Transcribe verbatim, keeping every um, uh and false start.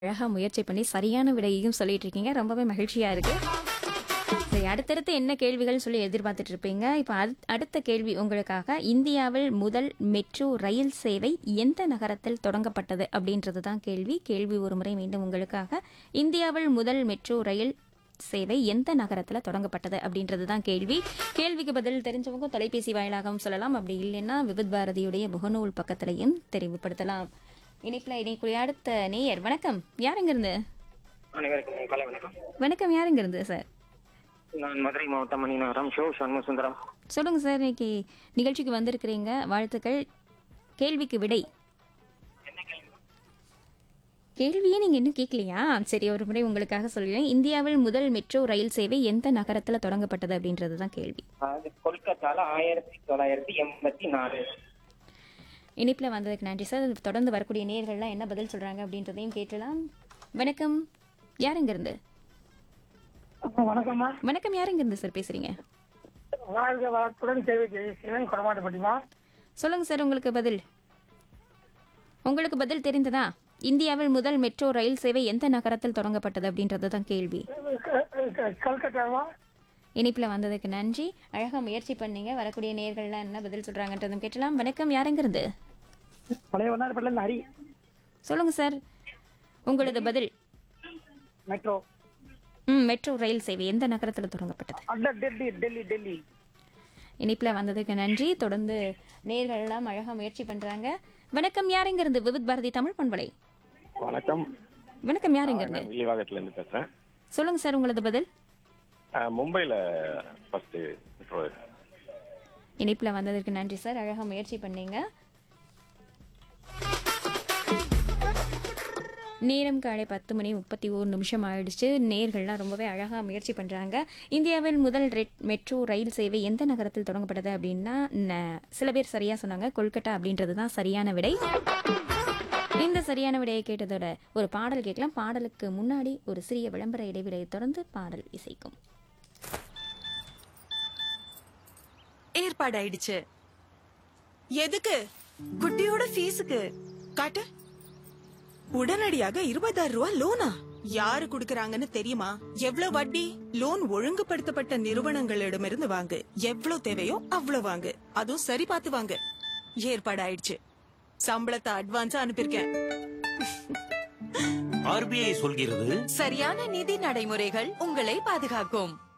அழகா முயற்சி பண்ணி சரியான விடையையும் சொல்லிட்டு இருக்கீங்க. ரொம்பவே மகிழ்ச்சியா இருக்கு. சரி, அடுத்தடுத்து என்ன கேள்விகள் சொல்லி எதிர்பார்த்துட்டு இருப்பீங்க. இப்போ அடு- அடுத்த கேள்வி உங்களுக்காக. இந்தியாவில் முதல் மெட்ரோ ரயில் சேவை எந்த நகரத்தில் தொடங்கப்பட்டது அப்படின்றது தான் கேள்வி. கேள்வி ஒரு முறை மீண்டும் உங்களுக்காக. இந்தியாவில் முதல் மெட்ரோ ரயில் சேவை எந்த நகரத்தில் தொடங்கப்பட்டது அப்படின்றது தான் கேள்வி. கேள்விக்கு பதில் தெரிஞ்சவங்க தொலைபேசி வாயிலாகவும் சொல்லலாம். அப்படி இல்லைன்னா விவித் பாரதியுடைய முகநூல் பக்கத்திலையும் தெரிவுபடுத்தலாம். இணைப்பில் இணைக்கூடிய அடுத்த நேயர். வணக்கம், யாருங்கிருந்து? அனைவருக்கும் காலை வணக்கம். வணக்கம், யாருங்கிருந்து சார்? நான் மதுரை மாவட்டம் மணிநகரம் ஷோ சண்முக சுந்தரம். சொல்லுங்க சார், இன்னைக்கு நிகழ்ச்சிக்கு வந்திருக்கிறீங்க, வாழ்த்துக்கள். கேள்விக்கு விடை. கேள்வியே நீங்க இன்னும் கேட்கலையா? சரி, ஒரு முறை உங்களுக்காக சொல்லுவேன். இந்தியாவில் முதல் மெட்ரோ ரயில் சேவை எந்த நகரத்துல தொடங்கப்பட்டது அப்படின்றது தான் கேள்வி. அது கொல்கத்தால ஆயிரத்தி தொள்ளாயிரத்தி எண்பத்தி நாலு. இனிப்புல வந்ததுக்கு நன்றி சார். தொடர்ந்து வரக்கூடிய நேயர்கள்லாம் என்ன பதில் சொல்றாங்க அப்படின்றதையும் கேட்கலாம். வணக்கம், யாருங்க இருந்து? வணக்கம்மா. வணக்கம், யாருங்க இருந்து சார் பேசுறீங்க? வாழ்க வளத்துடன் கேள்வி சிவன் கொடமாட்டப்பட்டிமா. சொல்லுங்க சார், உங்களுக்கு பதில் உங்களுக்கு பதில் தெரிந்ததா? இந்தியாவில் முதல் மெட்ரோ ரயில் சேவை எந்த நகரத்தில் தொடங்கப்பட்டது அப்படின்றது தான் கேள்வி. கல்கட்டாவா? இனிப்புல வந்ததுக்கு நன்றி. அழகா முயற்சி பண்ணீங்க. வரக்கூடிய நேயர்கள்லாம் என்ன பதில் சொல்றாங்கன்றதும் கேட்டலாம். வணக்கம், யாருங்க இருந்து? பழைய வண்ணாரப்பட்டில ஹரி. சொல்லுங்க சார், உங்களது பதில். மெட்ரோ. ம் மெட்ரோ ரயில் சேவை எந்த நகரத்தில் தொடங்கப்பட்டது? அட டெல்லி டெல்லி டெல்லி. இனிப்புல வந்ததுக்கு நன்றி. தொடர்ந்து நேயர்கள் எல்லாம் அழகா முயற்சி பண்றாங்க. வணக்கம், யாருங்க இருந்து? விவித் பாரதி தமிழ் பண்பலை. வணக்கம். வணக்கம், யாருங்க இருந்து? வில்லிவாக்கத்துல இருந்து பேசுறேன். சொல்லுங்க சார், உங்களது பதில். அஹ், மும்பைல ஃபர்ஸ்ட் மெட்ரோ. இனிப்புல வந்ததற்கு நன்றி சார், அழகா முயற்சி பண்ணீங்க. நேரம் காலை பத்து மணி முப்பத்தி ஒரு நிமிஷம் ஆயிடுச்சு. நேர்கள்லாம் ரொம்பவே அழகா முயற்சி பண்றாங்க. இந்தியாவில் முதல் ரெட் மெட்ரோ ரயில் சேவை எந்த நகரத்தில் தொடங்கப்பட்டது அப்படின்னா ந- சில பேர் சரியா சொன்னாங்க, கொல்கட்டா அப்படின்றது தான் சரியான விடை. இந்த சரியான விடையை கேட்டதோட ஒரு பாடல் கேட்கலாம். பாடலுக்கு முன்னாடி ஒரு சிறிய விளம்பர இடைவெளியை தொடர்ந்து பாடல் இசைக்கும். ஏற்பாடாயிடுச்சு. எதுக்கு? குட்டியோட ஃபீஸுக்கு. காட்டு. உடனடியாக இருபதாயிரம் ரூபாய் லோனா? யாரு குடுக்கறாங்கன்னு தெரியுமா? எவ்வளவு வட்டி? லோன் ஒழுங்குபடுத்தப்பட்ட நிறுவனங்களிடமிருந்து வாங்கு. எவ்வளவு தேவையோ அவ்வளவு வாங்கு. அதுவும் சரி பார்த்து வாங்கு. ஏற்பாடாயிடுச்சு. சம்பளத்தை அட்வான்ஸா அனுப்பியிருக்கேன். ஆர்பிஐ சொல்கிறது, சரியான நிதி நடைமுறைகள் உங்களை பாதுகாக்கும்.